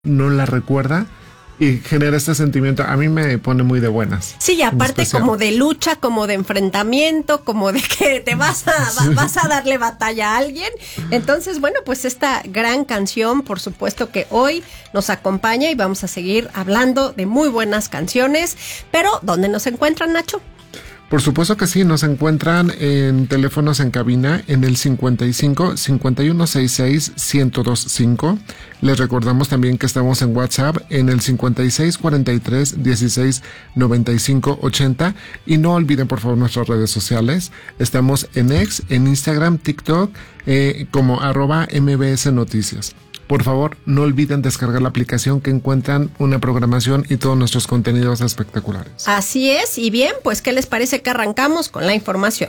no la recuerda y genera este sentimiento. A mí me pone muy de buenas. Sí, y aparte como de lucha, como de enfrentamiento, como de que te vas a darle batalla a alguien. Entonces, bueno, pues esta gran canción, por supuesto que hoy nos acompaña y vamos a seguir hablando de muy buenas canciones. Pero, ¿dónde nos encuentran, Nacho? Por supuesto que sí, nos encuentran en teléfonos en cabina en el 55 5166 1025. Les recordamos también que estamos en WhatsApp en el 56 43 16 95 80 y no olviden por favor nuestras redes sociales. Estamos en X, en Instagram, TikTok como @MBS Noticias. Por favor, no olviden descargar la aplicación que encuentran una programación y todos nuestros contenidos espectaculares. Así es, y bien, pues ¿qué les parece que arrancamos con la información?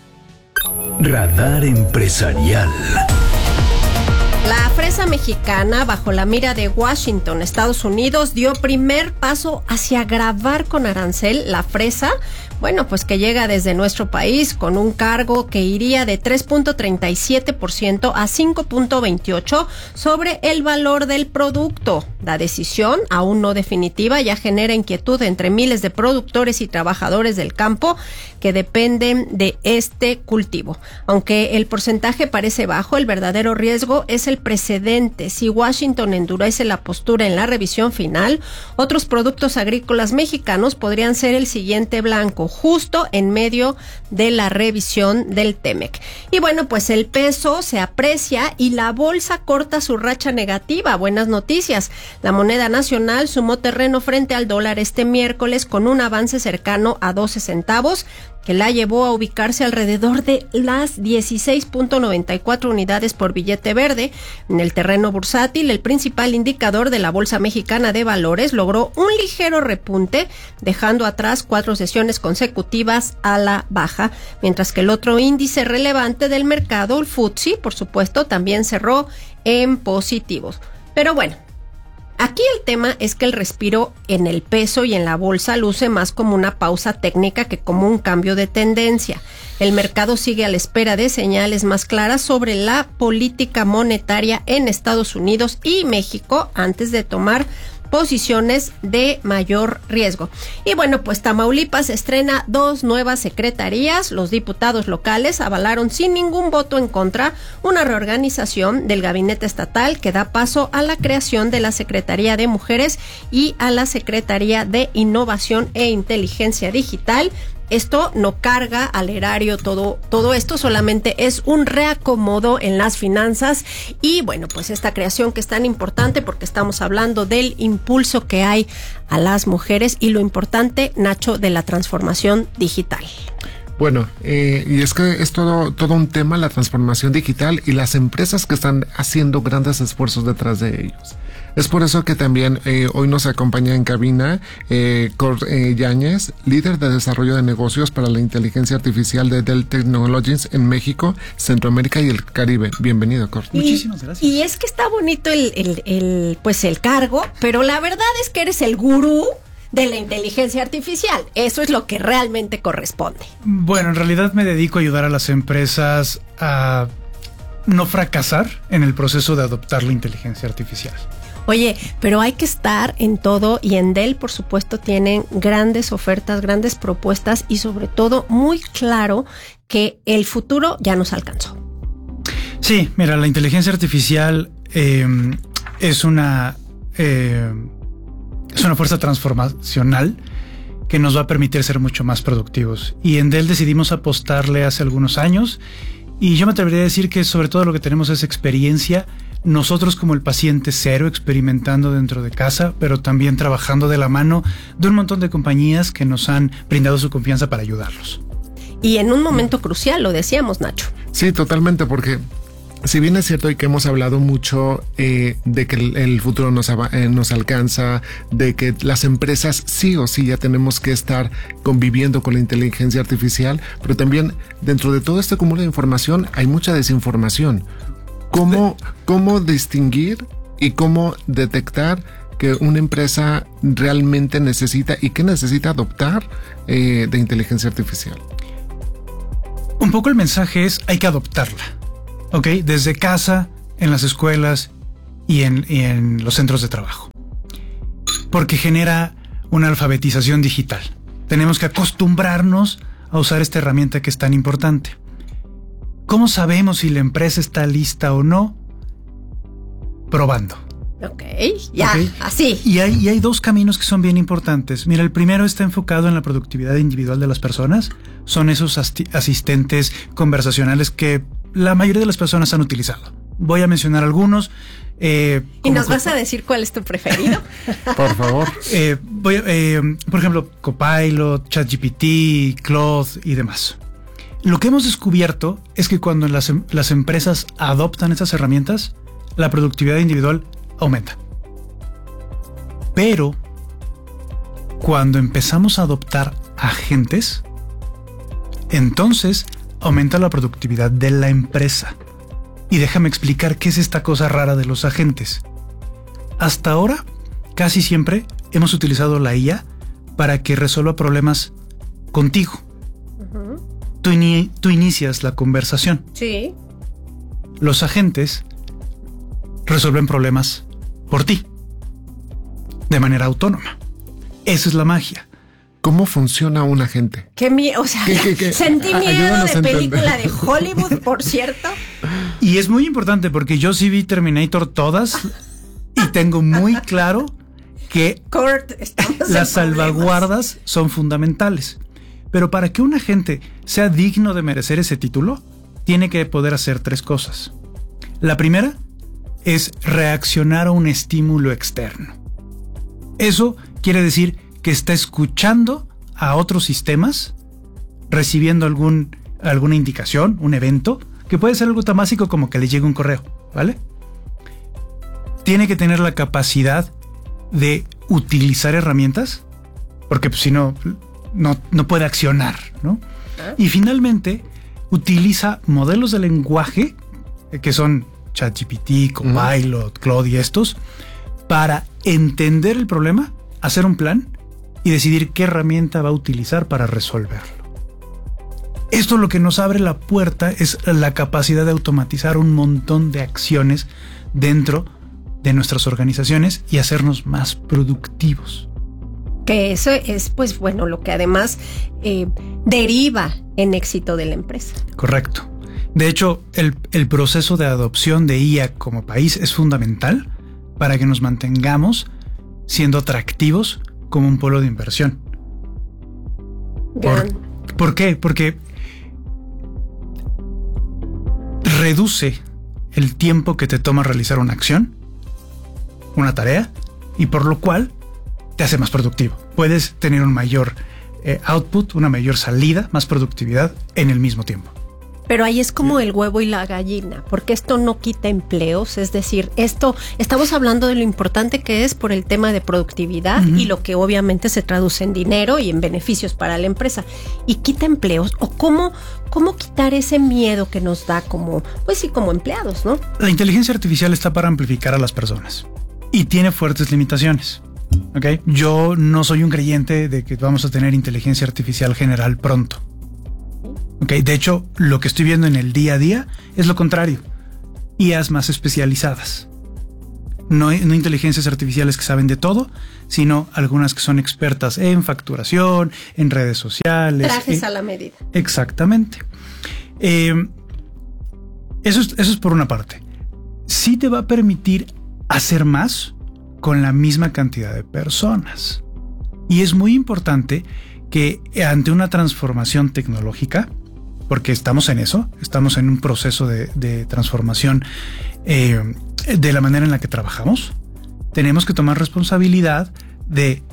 Radar Empresarial. La fresa mexicana, bajo la mira de Washington, Estados Unidos, dio primer paso hacia gravar con arancel la fresa, bueno, pues que llega desde nuestro país con un cargo que iría de 3.37% a 5.28% sobre el valor del producto. La decisión, aún no definitiva, ya genera inquietud entre miles de productores y trabajadores del campo que dependen de este cultivo. Aunque el porcentaje parece bajo, el verdadero riesgo es el precedente. Si Washington endurece la postura en la revisión final, otros productos agrícolas mexicanos podrían ser el siguiente blanco, justo en medio de la revisión del TEMEC. Y bueno, pues el peso se aprecia y la bolsa corta su racha negativa. Buenas noticias. La moneda nacional sumó terreno frente al dólar este miércoles con un avance cercano a 12 centavos, que la llevó a ubicarse alrededor de las 16.94 unidades por billete verde. En el terreno bursátil, el principal indicador de la Bolsa Mexicana de Valores logró un ligero repunte, dejando atrás 4 sesiones consecutivas a la baja, mientras que el otro índice relevante del mercado, el FTSE, por supuesto, también cerró en positivos. Pero bueno, aquí el tema es que el respiro en el peso y en la bolsa luce más como una pausa técnica que como un cambio de tendencia. El mercado sigue a la espera de señales más claras sobre la política monetaria en Estados Unidos y México antes de tomar posiciones de mayor riesgo. Y bueno, pues Tamaulipas estrena 2 nuevas secretarías. Los diputados locales avalaron sin ningún voto en contra una reorganización del gabinete estatal que da paso a la creación de la Secretaría de Mujeres y a la Secretaría de Innovación e Inteligencia Digital. Esto no carga al erario todo esto, solamente es un reacomodo en las finanzas y bueno, pues esta creación que es tan importante porque estamos hablando del impulso que hay a las mujeres y lo importante, Nacho, de la transformación digital. Bueno, y es que es todo un tema la transformación digital y las empresas que están haciendo grandes esfuerzos detrás de ellos. Es por eso que también hoy nos acompaña en cabina Cort Yáñez, líder de desarrollo de negocios para la inteligencia artificial de Dell Technologies en México, Centroamérica y el Caribe. Bienvenido, Cort. Muchísimas gracias. Y es que está bonito el cargo, pero la verdad es que eres el gurú de la inteligencia artificial. Eso es lo que realmente corresponde. Bueno, en realidad me dedico a ayudar a las empresas a no fracasar en el proceso de adoptar la inteligencia artificial. Oye, pero hay que estar en todo y en Dell, por supuesto, tienen grandes ofertas, grandes propuestas y sobre todo muy claro que el futuro ya nos alcanzó. Sí, mira, la inteligencia artificial es una fuerza transformacional que nos va a permitir ser mucho más productivos. Y en Dell decidimos apostarle hace algunos años y yo me atrevería a decir que sobre todo lo que tenemos es experiencia, nosotros como el paciente cero experimentando dentro de casa, pero también trabajando de la mano de un montón de compañías que nos han brindado su confianza para ayudarlos. Y en un momento crucial, lo decíamos, Nacho. Sí, totalmente, porque si bien es cierto y que hemos hablado mucho de que el futuro nos alcanza, de que las empresas sí o sí ya tenemos que estar conviviendo con la inteligencia artificial, pero también dentro de todo este cúmulo de información hay mucha desinformación. ¿Cómo distinguir y cómo detectar que una empresa realmente necesita y que necesita adoptar de inteligencia artificial? Un poco el mensaje es, hay que adoptarla. ¿Ok? Desde casa, en las escuelas y en los centros de trabajo. Porque genera una alfabetización digital. Tenemos que acostumbrarnos a usar esta herramienta que es tan importante. ¿Cómo sabemos si la empresa está lista o no? Probando. Ok, ya, así. Y hay dos caminos que son bien importantes. Mira, el primero está enfocado en la productividad individual de las personas. Son esos asistentes conversacionales que la mayoría de las personas han utilizado. Voy a mencionar algunos. ¿Y nos vas a decir cuál es tu preferido? Por favor. Por ejemplo, Copilot, ChatGPT, Claude y demás. Lo que hemos descubierto es que cuando las empresas adoptan estas herramientas, la productividad individual aumenta. Pero cuando empezamos a adoptar agentes, entonces aumenta la productividad de la empresa. Y déjame explicar qué es esta cosa rara de los agentes. Hasta ahora, casi siempre hemos utilizado la IA para que resuelva problemas contigo. Uh-huh. Tú inicias la conversación. Sí. Los agentes resuelven problemas por ti, de manera autónoma. Esa es la magia. ¿Cómo funciona un agente? O sea, sentí miedo de película de Hollywood, por cierto. Y es muy importante porque yo sí vi Terminator todas y tengo muy claro que las salvaguardas son fundamentales. Pero para que un agente sea digno de merecer ese título, tiene que poder hacer 3 cosas. La primera es reaccionar a un estímulo externo. Eso quiere decir que está escuchando a otros sistemas, recibiendo alguna indicación, un evento, que puede ser algo tan básico como que le llegue un correo, ¿vale? Tiene que tener la capacidad de utilizar herramientas, porque pues, si no puede accionar, ¿no? Y finalmente, utiliza modelos de lenguaje, que son ChatGPT, Copilot, Claude y estos, para entender el problema, hacer un plan y decidir qué herramienta va a utilizar para resolverlo. Esto lo que nos abre la puerta es la capacidad de automatizar un montón de acciones dentro de nuestras organizaciones y hacernos más productivos. Que eso es, pues bueno, lo que además deriva en éxito de la empresa. Correcto. De hecho, el proceso de adopción de IA como país es fundamental para que nos mantengamos siendo atractivos como un polo de inversión. ¿Por qué? Porque reduce el tiempo que te toma realizar una acción, una tarea, y por lo cual te hace más productivo. Puedes tener un mayor output, una mayor salida, más productividad en el mismo tiempo. Pero ahí es como el huevo y la gallina, porque esto no quita empleos, es decir, estamos hablando de lo importante que es por el tema de productividad y lo que obviamente se traduce en dinero y en beneficios para la empresa. ¿Y quita empleos? ¿O cómo quitar ese miedo que nos da como empleados, ¿no? La inteligencia artificial está para amplificar a las personas y tiene fuertes limitaciones. ¿Okay? Yo no soy un creyente de que vamos a tener inteligencia artificial general pronto. Okay, de hecho, lo que estoy viendo en el día a día es lo contrario. IAs más especializadas. No inteligencias artificiales que saben de todo, sino algunas que son expertas en facturación, en redes sociales. Trajes a la medida. Exactamente. Eso es por una parte. Sí te va a permitir hacer más con la misma cantidad de personas. Y es muy importante que ante una transformación tecnológica, porque estamos en eso, estamos en un proceso de transformación de la manera en la que trabajamos, tenemos que tomar responsabilidad de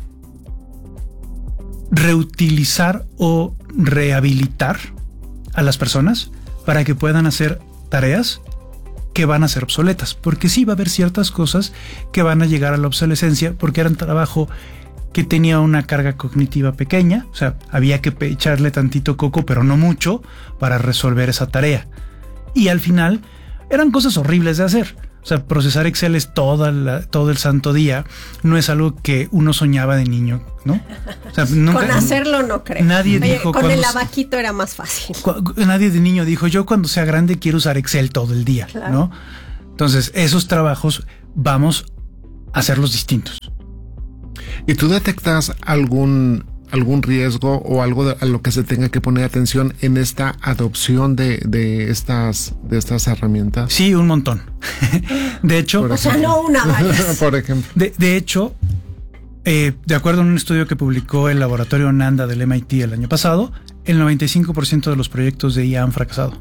reutilizar o rehabilitar a las personas para que puedan hacer tareas que van a ser obsoletas, porque sí va a haber ciertas cosas que van a llegar a la obsolescencia porque era un trabajo que tenía una carga cognitiva pequeña, o sea, había que echarle tantito coco, pero no mucho, para resolver esa tarea. Y al final eran cosas horribles de hacer. O sea, procesar Excel es todo el santo día. No es algo que uno soñaba de niño, ¿no? O sea, nunca, con hacerlo no creo. Nadie dijo con el abaquito era más fácil. Nadie de niño dijo, yo cuando sea grande quiero usar Excel todo el día, claro, ¿no? Entonces, esos trabajos vamos a hacerlos distintos. ¿Y tú detectas algún riesgo o algo a lo que se tenga que poner atención en esta adopción de estas herramientas? Sí, un montón. De hecho, o sea, no una, varias. Por ejemplo. De hecho, de acuerdo a un estudio que publicó el laboratorio Nanda del MIT el año pasado, el 95% de los proyectos de IA han fracasado.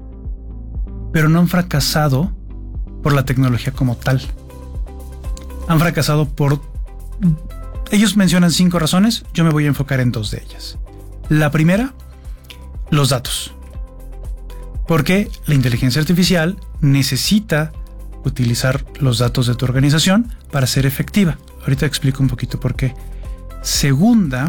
Pero no han fracasado por la tecnología como tal. Han fracasado por... Ellos mencionan 5 razones, yo me voy a enfocar en 2 de ellas. La primera, los datos. Porque la inteligencia artificial necesita utilizar los datos de tu organización para ser efectiva. Ahorita explico un poquito por qué. Segunda,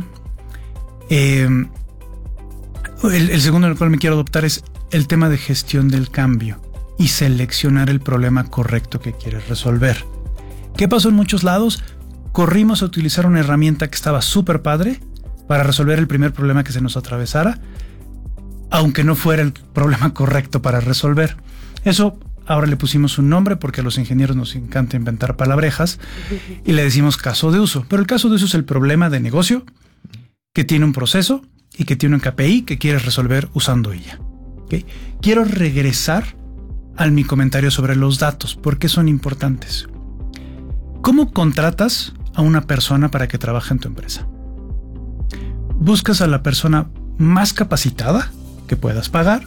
el segundo en el cual me quiero adoptar es el tema de gestión del cambio y seleccionar el problema correcto que quieres resolver. ¿Qué pasó en muchos lados? Corrimos a utilizar una herramienta que estaba súper padre para resolver el primer problema que se nos atravesara, aunque no fuera el problema correcto para resolver. Eso ahora le pusimos un nombre porque a los ingenieros nos encanta inventar palabrejas y le decimos caso de uso. Pero el caso de uso es el problema de negocio que tiene un proceso y que tiene un KPI que quieres resolver usando ella. ¿Okay? Quiero regresar a mi comentario sobre los datos, porque son importantes. ¿Cómo contratas a una persona para que trabaje en tu empresa? Buscas a la persona más capacitada que puedas pagar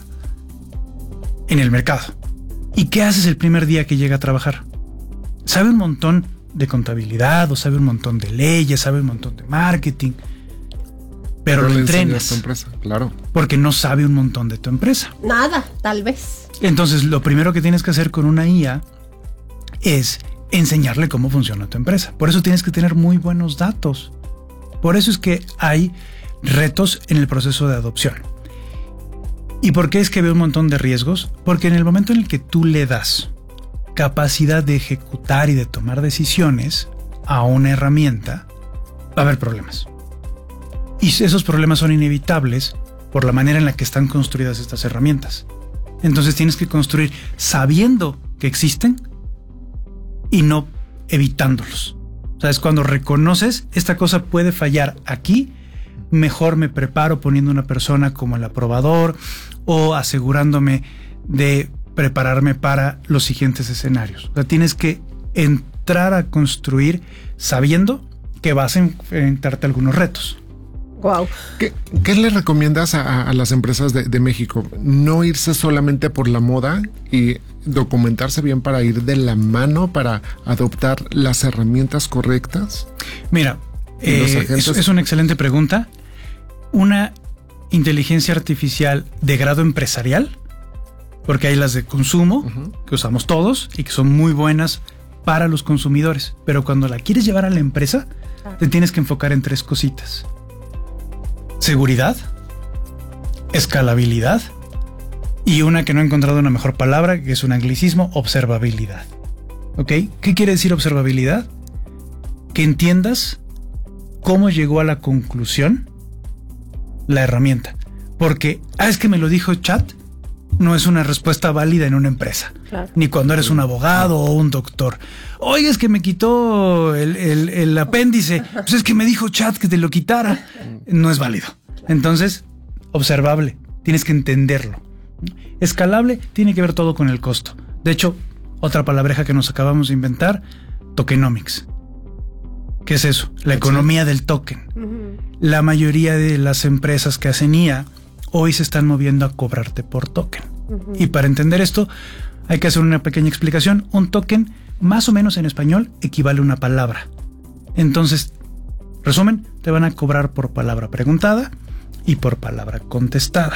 en el mercado. ¿Y qué haces el primer día que llega a trabajar? Sabe un montón de contabilidad, o sabe un montón de leyes, sabe un montón de marketing, pero lo entrenas. Tu empresa, claro. Porque no sabe un montón de tu empresa. Nada, tal vez. Entonces, lo primero que tienes que hacer con una IA es enseñarle cómo funciona tu empresa. Por eso tienes que tener muy buenos datos. Por eso es que hay retos en el proceso de adopción. ¿Y por qué es que veo un montón de riesgos? Porque en el momento en el que tú le das capacidad de ejecutar y de tomar decisiones a una herramienta, va a haber problemas. Y esos problemas son inevitables por la manera en la que están construidas estas herramientas. Entonces tienes que construir sabiendo que existen y no evitándolos. O sea, es cuando reconoces esta cosa puede fallar aquí, mejor me preparo poniendo una persona como el aprobador o asegurándome de prepararme para los siguientes escenarios. O sea, tienes que entrar a construir sabiendo que vas a enfrentarte a algunos retos. Wow. ¿Qué le recomiendas a las empresas de México? No irse solamente por la moda y documentarse bien para ir de la mano para adoptar las herramientas correctas. Mira, es una excelente pregunta. Una inteligencia artificial de grado empresarial, porque hay las de consumo, que usamos todos y que son muy buenas para los consumidores. Pero cuando la quieres llevar a la empresa, te tienes que enfocar en 3 cositas. Seguridad, escalabilidad y una que no he encontrado una mejor palabra, que es un anglicismo, observabilidad. ¿Ok? ¿Qué quiere decir observabilidad? Que entiendas cómo llegó a la conclusión la herramienta. Porque, es que me lo dijo chat, no es una respuesta válida en una empresa. Claro. Ni cuando eres un abogado o un doctor. Oye, es que me quitó el apéndice. Pues es que me dijo chat que te lo quitara. No es válido. Entonces, observable. Tienes que entenderlo. Escalable tiene que ver todo con el costo. De hecho, otra palabreja que nos acabamos de inventar, tokenomics. ¿Qué es eso? La economía del token. La mayoría de las empresas que hacen IA hoy se están moviendo a cobrarte por token. Y para entender esto, hay que hacer una pequeña explicación. Un token, más o menos en español, equivale a una palabra. Entonces, resumen, te van a cobrar por palabra preguntada y por palabra contestada.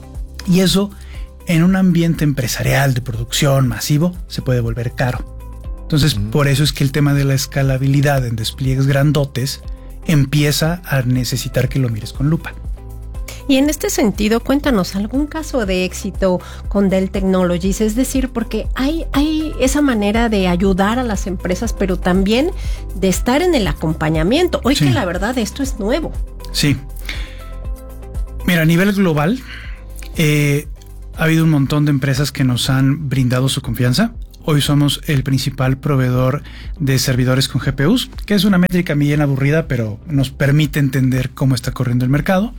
Y eso, en un ambiente empresarial de producción masivo, se puede volver caro. Entonces, por eso es que el tema de la escalabilidad en despliegues grandotes empieza a necesitar que lo mires con lupa. Y en este sentido, cuéntanos algún caso de éxito con Dell Technologies, es decir, porque hay esa manera de ayudar a las empresas, pero también de estar en el acompañamiento. Hoy que la verdad esto es nuevo. Sí. Mira, a nivel global, ha habido un montón de empresas que nos han brindado su confianza. hoy somos el principal proveedor de servidores con GPUs, que es una métrica bien aburrida, pero nos permite entender cómo está corriendo el mercado.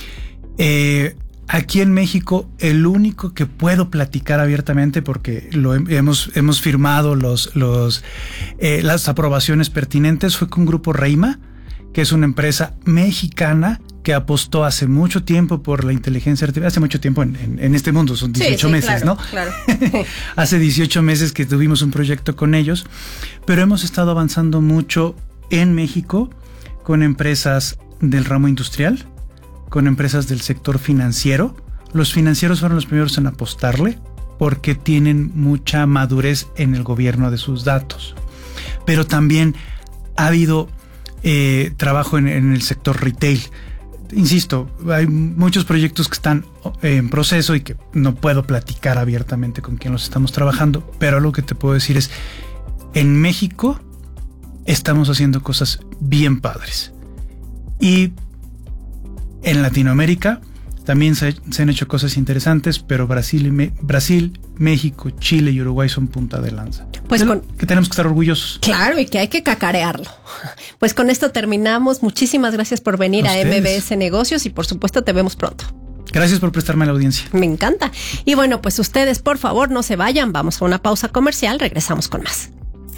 Aquí en México, el único que puedo platicar abiertamente, porque hemos firmado las aprobaciones pertinentes, fue con Grupo Reima, que es una empresa mexicana que apostó hace mucho tiempo por la inteligencia artificial. Hace mucho tiempo en este mundo, son 18 meses, claro, ¿no? Claro. Hace 18 meses que tuvimos un proyecto con ellos, pero hemos estado avanzando mucho en México con empresas del ramo industrial, con empresas del sector financiero. Los financieros fueron los primeros en apostarle porque tienen mucha madurez en el gobierno de sus datos. Pero también ha habido trabajo en el sector retail. Insisto, hay muchos proyectos que están en proceso y que no puedo platicar abiertamente con quién los estamos trabajando, pero lo que te puedo decir es, en México estamos haciendo cosas bien padres. Y en Latinoamérica también se han hecho cosas interesantes, pero Brasil, México, Chile y Uruguay son punta de lanza. Pues que tenemos que estar orgullosos. Claro, y que hay que cacarearlo. Pues con esto terminamos. Muchísimas gracias por venir a MBS Negocios y por supuesto te vemos pronto. Gracias por prestarme a la audiencia. Me encanta. Y bueno, pues ustedes por favor no se vayan. Vamos a una pausa comercial. Regresamos con más.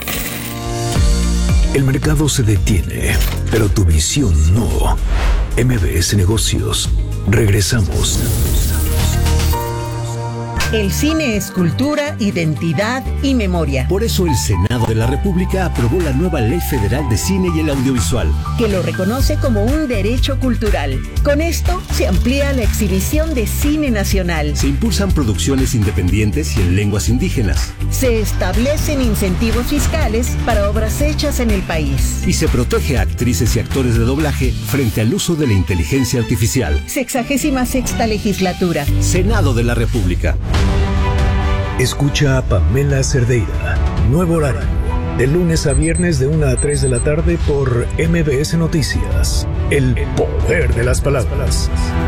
El mercado se detiene, pero tu visión no. MBS Negocios. Regresamos. El cine es cultura, identidad y memoria. Por eso el Senado de la República aprobó la nueva Ley Federal de Cine y el Audiovisual, que lo reconoce como un derecho cultural. Con esto se amplía la exhibición de cine nacional. Se impulsan producciones independientes y en lenguas indígenas. Se establecen incentivos fiscales para obras hechas en el país. Y se protege a actrices y actores de doblaje frente al uso de la inteligencia artificial. 66ª legislatura. Senado de la República. Escucha a Pamela Cerdeira. Nuevo horario. De lunes a viernes de 1 a 3 de la tarde por MBS Noticias. El poder de las palabras.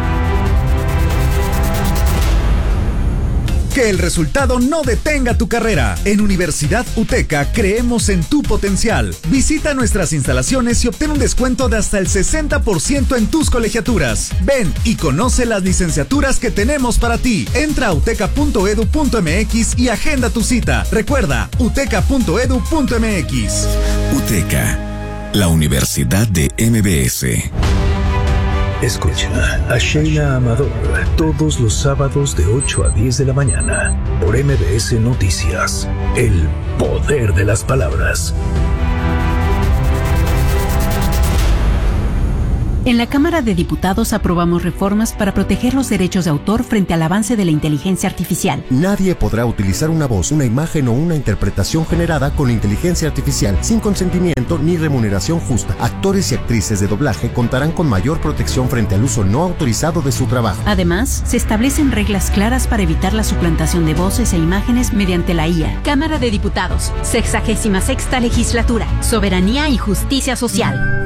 Que el resultado no detenga tu carrera. En Universidad UTECA creemos en tu potencial. Visita nuestras instalaciones y obtén un descuento de hasta el 60% en tus colegiaturas. Ven y conoce las licenciaturas que tenemos para ti. Entra a uteca.edu.mx y agenda tu cita. Recuerda, uteca.edu.mx. UTECA, la Universidad de MBS. Escucha a Sheila Amador todos los sábados de 8 a 10 de la mañana por MBS Noticias. El poder de las palabras. En la Cámara de Diputados aprobamos reformas para proteger los derechos de autor frente al avance de la inteligencia artificial. Nadie podrá utilizar una voz, una imagen o una interpretación generada con inteligencia artificial sin consentimiento ni remuneración justa. Actores y actrices de doblaje contarán con mayor protección frente al uso no autorizado de su trabajo. Además, se establecen reglas claras para evitar la suplantación de voces e imágenes mediante la IA. Cámara de Diputados, 66ª Legislatura, Soberanía y Justicia Social.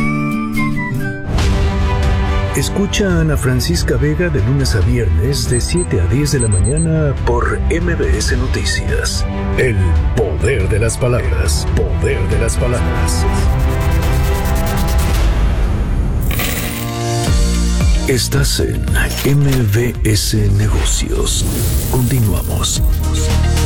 Escucha a Ana Francisca Vega de lunes a viernes de 7 a 10 de la mañana por MBS Noticias. El poder de las palabras. Poder de las palabras. Estás en MBS Negocios. Continuamos.